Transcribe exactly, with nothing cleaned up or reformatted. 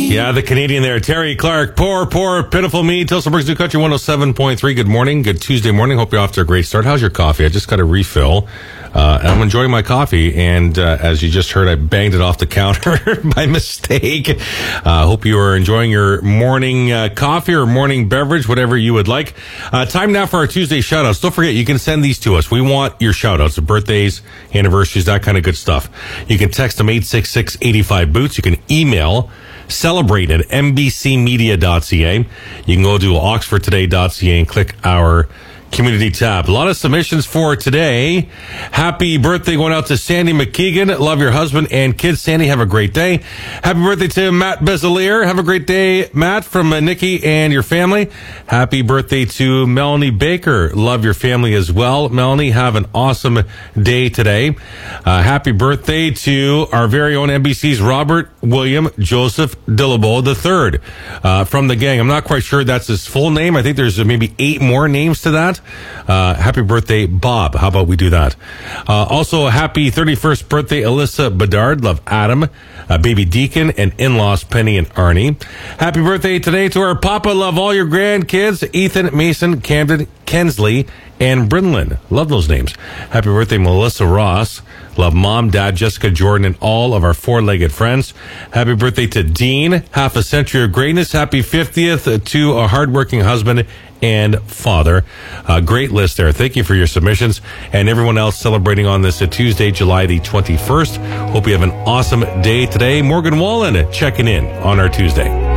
Yeah, the Canadian there, Terry Clark. Poor, poor, pitiful me. Tilsonburg's New Country one oh seven point three. Good morning. Good Tuesday morning. Hope you're off to a great start. How's your coffee? I just got a refill. Uh, and I'm enjoying my coffee. And uh, as you just heard, I banged it off the counter by mistake. I uh, hope you are enjoying your morning uh, coffee or morning beverage, whatever you would like. Uh, time now for our Tuesday shout-outs. Don't forget, you can send these to us. We want your shout-outs, birthdays, anniversaries, that kind of good stuff. You can text them eight six six, eight five, boots. You can email celebrate at n b c media dot c a. You can go to oxford today dot c a and click our community tab. A lot of submissions for today. Happy birthday going out to Sandy McKeegan. Love your husband and kids. Sandy, have a great day. Happy birthday to Matt Bezalier. Have a great day, Matt, from uh, Nikki and your family. Happy birthday to Melanie Baker. Love your family as well. Melanie, have an awesome day today. Uh, happy birthday to our very own N B C's Robert William Joseph Dillabo the third uh, from the gang. I'm not quite sure that's his full name. I think there's maybe eight more names to that. Uh, happy birthday, Bob. How about we do that? Uh, also, happy thirty-first birthday, Alyssa Bedard. Love Adam, uh, baby Deacon, and in-laws Penny and Arnie. Happy birthday today to our Papa. Love all your grandkids, Ethan, Mason, Camden, Kensley, and Brinlin. Love those names. Happy birthday, Melissa Ross. Love Mom, Dad, Jessica, Jordan, and all of our four-legged friends. Happy birthday to Dean. Half a century of greatness. Happy fiftieth to a hardworking husband and father. Uh, great list there. Thank you for your submissions. And everyone else celebrating on this uh, Tuesday, July the twenty-first. Hope you have an awesome day today. Morgan Wallen checking in on our Tuesday.